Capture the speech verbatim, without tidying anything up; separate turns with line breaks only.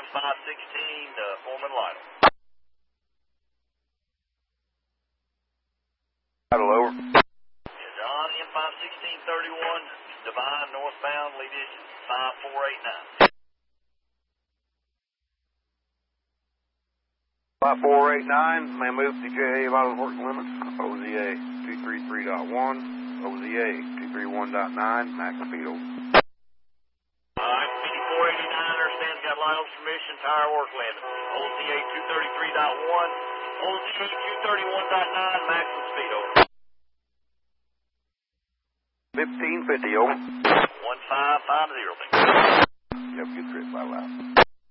five sixteen, uh, Foreman Lytle.
Lytle, over.
Yeah, John, M five sixteen thirty-one, Divine northbound, lead engine five four eight nine.
five four eight nine, may move to J A Vital Working Limits, O Z A two thirty-three point one, O Z A two thirty-one point nine, max speed over.
Alright, P D four eighty-nine, understands got Lytle's permission, tire work limit. O Z A two thirty-three point one, O Z A two thirty-one point nine, maximum speed over.
fifteen fifty, over.
one five five zero.
You have a good trip, Vital out.